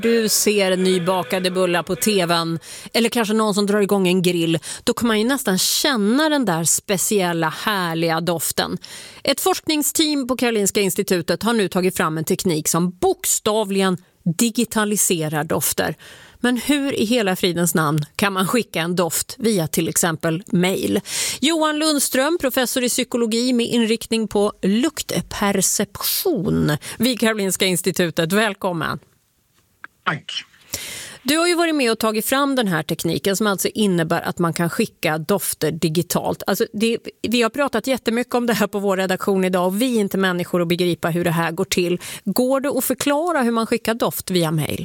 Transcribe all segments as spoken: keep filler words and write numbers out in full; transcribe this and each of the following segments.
Du ser nybakade bullar på tvn eller kanske någon som drar igång en grill, då kan man ju nästan känna den där speciella härliga doften. Ett forskningsteam på Karolinska institutet har nu tagit fram en teknik som bokstavligen digitaliserar dofter. Men hur i hela fridens namn kan man skicka en doft via till exempel mejl? Johan Lundström, professor i psykologi med inriktning på luktperception vid Karolinska institutet. Välkommen. Tack. Du har ju varit med och tagit fram den här tekniken som alltså innebär att man kan skicka dofter digitalt. Alltså det, vi har pratat jättemycket om det här på vår redaktion idag och vi är inte människor att begripa hur det här går till. Går det att förklara hur man skickar doft via mejl?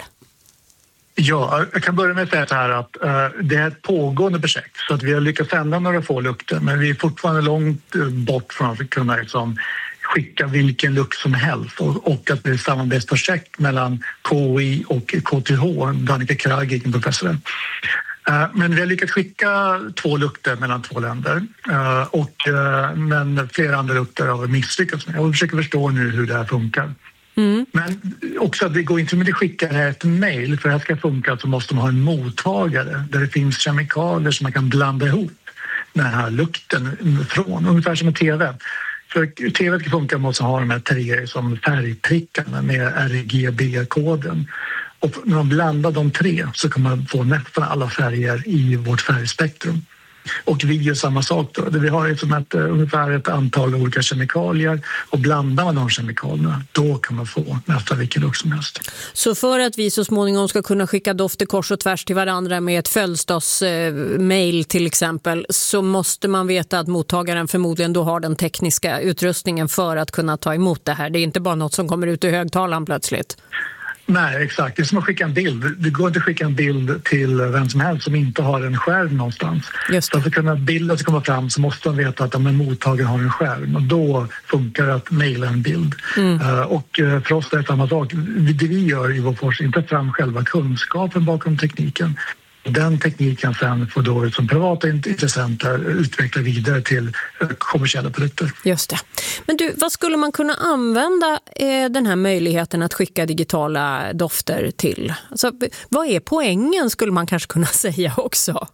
Ja, jag kan börja med att säga så här att uh, det är ett pågående projekt så att vi har lyckats ändra några få lukter, men vi är fortfarande långt bort från att kunna liksom skicka vilken lukt som helst och, och att det är ett samarbetsprojekt mellan K I och K T H, Danica Kragi, en professor. Uh, men vi har lyckats skicka två lukter mellan två länder uh, och, uh, men flera andra lukter har vi misslyckats med och vi försöker förstå nu hur det här funkar. Mm. Men också att det går inte med att skicka det här ett mejl. För att det här ska funka så måste man ha en mottagare där det finns kemikalier som man kan blanda ihop den här lukten från. Ungefär som en tv. För tv ska funka måste ha de här tre som färgprickarna med R G B-koden. Och när man blandar de tre så kan man få nästan alla färger i vårt färgspektrum. Och vi gör samma sak då. Vi har liksom ett, ungefär ett antal olika kemikalier och blandar man de kemikalierna, då kan man få nästan vilken lukt som helst. Så för att vi så småningom ska kunna skicka dofter kors och tvärs till varandra med ett födelsedagsmail till exempel, så måste man veta att mottagaren förmodligen då har den tekniska utrustningen för att kunna ta emot det här. Det är inte bara något som kommer ut i högtalaren plötsligt. Nej, exakt. Det är som att skicka en bild. Det går inte att skicka en bild till vem som helst som inte har en skärm någonstans. Just det. För att kunna bilden ska komma fram så måste man veta att om en mottagare har en skärm och då funkar det att mejla en bild. Mm. Uh, och uh, för oss är det samma sak. Det vi gör i vår forskning, inte fram själva kunskapen bakom tekniken. Den tekniken sen får då som privata intressenter utveckla vidare till kommersiella produkter. Just det. Men du, vad skulle man kunna använda eh, den här möjligheten att skicka digitala dofter till? Alltså, vad är poängen skulle man kanske kunna säga också?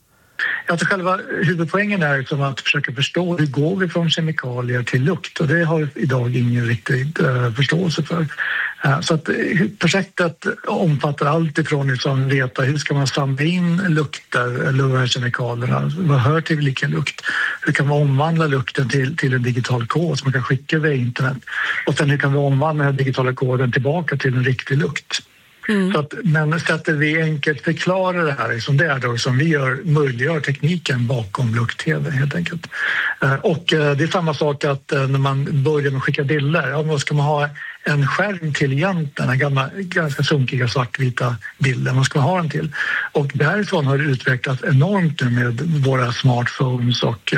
Alltså själva huvudpoängen är som att försöka förstå hur går vi från kemikalier till lukt och det har idag ingen riktig uh, förståelse för. Uh, så att uh, projektet omfattar allt ifrån liksom veta hur ska man samla in lukter eller de här kemikalierna, vad hör till vilken lukt, hur kan man omvandla lukten till, till en digital kod som man kan skicka via internet och sen hur kan vi omvandla den digitala koden tillbaka till en riktig lukt. Mm. Så att, men sättet vi enkelt förklarar det här som det är då som vi gör, möjliggör tekniken bakom lukt-tv helt enkelt. Och det är samma sak att när man börjar med att skicka bilder, ja, då ska man ha en skärm till egentligen, den gamla ganska sunkiga svartvita bilden, vad ska man ha den till? Och därifrån har det utvecklats enormt med våra smartphones och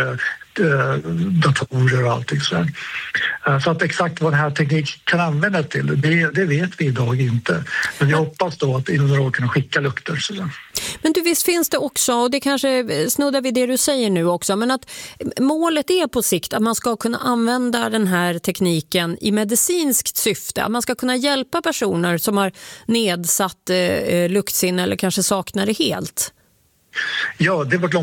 datorer och allting sådär. Så att exakt vad den här tekniken kan användas till, det, det vet vi idag inte. Men jag hoppas då att inom några år kunna skicka lukter. Sådär. Men du, visst finns det också, och det kanske snuddar vid det du säger nu också, men att målet är på sikt att man ska kunna använda den här tekniken i medicinskt syfte. Att man ska kunna hjälpa personer som har nedsatt eh, luktsinne eller kanske saknar det helt. Ja, det var